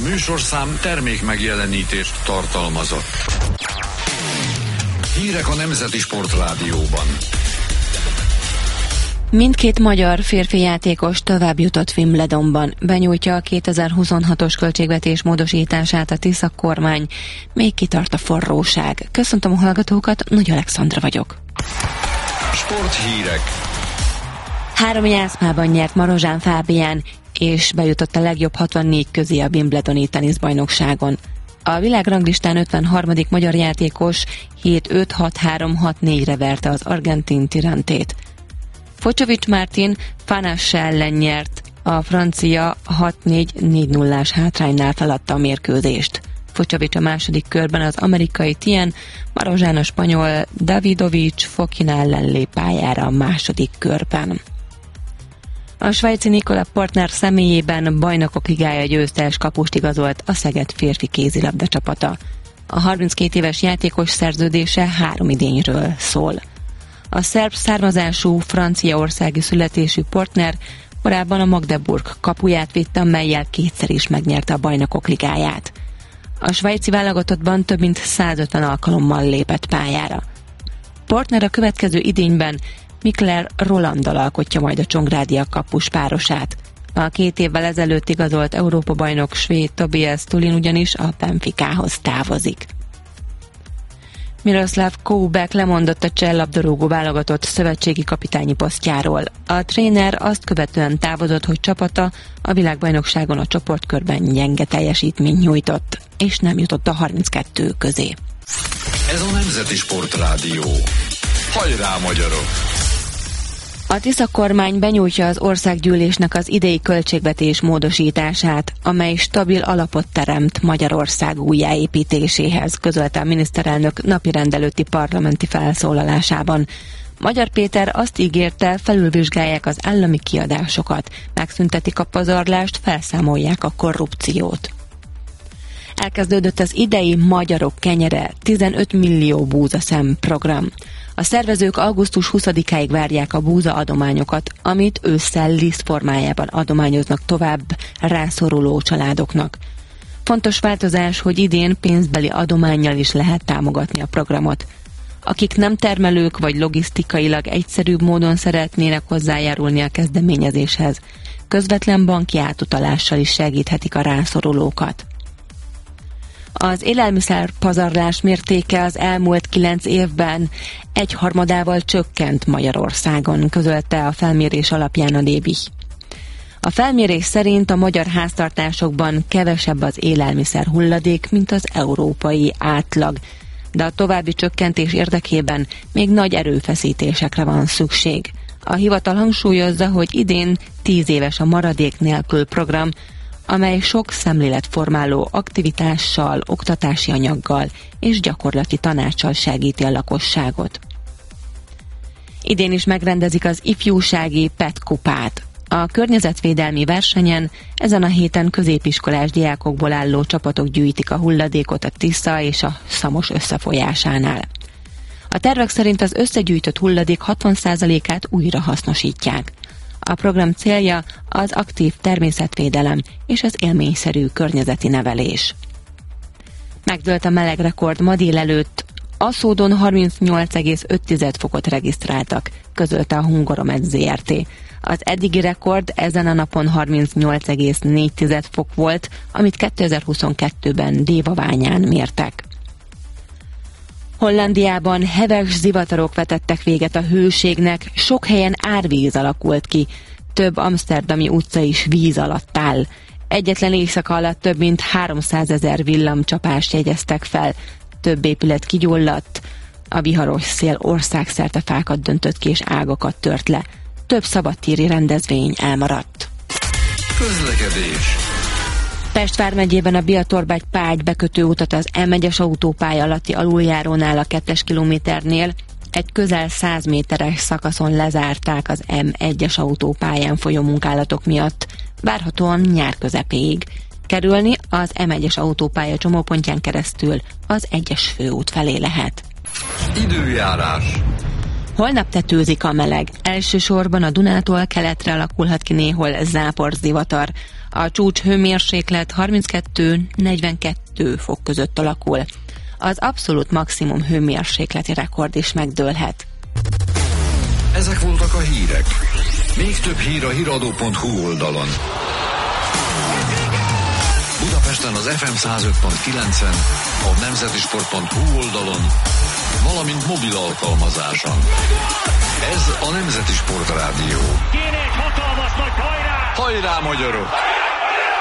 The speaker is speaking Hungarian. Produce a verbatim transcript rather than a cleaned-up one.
műsorszám termék megjelenítést tartalmazott. Hírek a Nemzeti Sportrádióban. Mindkét magyar férfi játékos tovább jutott Wimbledonban. Benyújtja a kétezer-huszonhatos költségvetés módosítását a Tisza kormány. Még kitart a forróság. Köszöntöm a hallgatókat, Nagy Alexandra vagyok. Sporthírek. Három játszmában nyert Marozsán Fábián, és bejutott a legjobb hatvannégy közé a Wimbledoni teniszbajnokságon. A világranglistán ötvenharmadik magyar játékos hét öt hat három hat négyre verte az argentin Tirantét. Focsovics Mártin Fanassa ellen nyert, a francia hat négy négy nullás hátránynál feladta a mérkőzést. Focsovics a második körben az amerikai Tien, Marozsán a spanyol Davidovics Fokina ellen lép pályára a második körben. A svájci Nikola Portner személyében Bajnokok Ligája győztes kapust igazolt a Szeged férfi kézilabda csapata. A harminckét éves játékos szerződése három idényről szól. A szerb származású franciaországi születésű Portner korábban a Magdeburg kapuját vitte, mellyel kétszer is megnyerte a Bajnokok Ligáját. A svájci válogatottban több mint százötven alkalommal lépett pályára. Portner a következő idényben Mikler Rolanddal alkotja majd a Csongrádiak kapus párosát. A két évvel ezelőtt igazolt Európa-bajnok svéd Tobias Tulin ugyanis a Benficához távozik. Miroslav Koubek lemondott a cseh labdarúgó válogatott szövetségi kapitányi posztjáról. A tréner azt követően távozott, hogy csapata a világbajnokságon a csoportkörben gyenge teljesítményt nyújtott, és nem jutott a harminckettő közé. Ez a Nemzeti Sportrádió. Hajrá, magyarok! A Tisza kormány benyújtja az országgyűlésnek az idei költségvetés módosítását, amely stabil alapot teremt Magyarország újjáépítéséhez, közölte a miniszterelnök napirendelőtti parlamenti felszólalásában. Magyar Péter azt ígérte, felülvizsgálják az állami kiadásokat, megszüntetik a pazarlást, felszámolják a korrupciót. Elkezdődött az idei Magyarok kenyere tizenöt millió búzaszem program. A szervezők augusztus huszadikáig várják a búza adományokat, amit ősszel liszt formájában adományoznak tovább rászoruló családoknak. Fontos változás, hogy idén pénzbeli adománnyal is lehet támogatni a programot. Akik nem termelők vagy logisztikailag egyszerűbb módon szeretnének hozzájárulni a kezdeményezéshez, közvetlen banki átutalással is segíthetik a rászorulókat. Az élelmiszer pazarlás mértéke az elmúlt kilenc évben egyharmadával csökkent Magyarországon, közölte a felmérés alapján a Débi. A felmérés szerint a magyar háztartásokban kevesebb az élelmiszer hulladék, mint az európai átlag, de a további csökkentés érdekében még nagy erőfeszítésekre van szükség. A hivatal hangsúlyozza, hogy idén tíz éves a Maradék nélkül program, amely sok szemléletformáló aktivitással, oktatási anyaggal és gyakorlati tanácssal segíti a lakosságot. Idén is megrendezik az ifjúsági pé é té kupát. A környezetvédelmi versenyen ezen a héten középiskolás diákokból álló csapatok gyűjtik a hulladékot a Tisza és a Szamos összefolyásánál. A tervek szerint az összegyűjtött hulladék hatvan százalékát újra hasznosítják. A program célja az aktív természetvédelem és az élményszerű környezeti nevelés. Megdőlt a melegrekord ma délelőtt. Aszódon harmincnyolc egész öt fokot regisztráltak, közölte a Hungaromed zé er té. Az eddigi rekord ezen a napon harmincnyolc egész négy fok volt, amit kétezer-huszonkettőben Dévaványán mértek. Hollandiában heves zivatarok vetettek véget a hőségnek, sok helyen árvíz alakult ki, több amszterdami utca is víz alatt áll. Egyetlen éjszaka alatt több mint háromszázezer villamcsapást jegyeztek fel, több épület kigyulladt, a viharos szél országszerte fákat döntött ki és ágakat tört le. Több szabadtéri rendezvény elmaradt. Közlekedés. Pest vármegyében a Biatorbágy-Págy bekötő utat az em egyes autópálya alatti aluljárónál a kettes kilométernél egy közel száz méteres szakaszon lezárták az em egyes autópályán folyó munkálatok miatt, várhatóan nyár közepéig. Kerülni az em egyes autópálya csomópontján keresztül az egyes főút felé lehet. Időjárás. Holnap tetőzik a meleg. Elsősorban a Dunától keletre alakulhat ki néhol záporzivatar. A csúcs hőmérséklet harminckettő-negyvenkettő fok között alakul. Az abszolút maximum hőmérsékleti rekord is megdőlhet. Ezek voltak a hírek. Még több hír a híradó pont hu oldalon. Budapesten az ef em száz öt pont kilencen, a nemzetisport pont hu oldalon, valamint mobil alkalmazáson. Ez a Nemzeti Sport Rádió. Kéne egy hatalmas nagy hajrá! Hajrá, magyarok!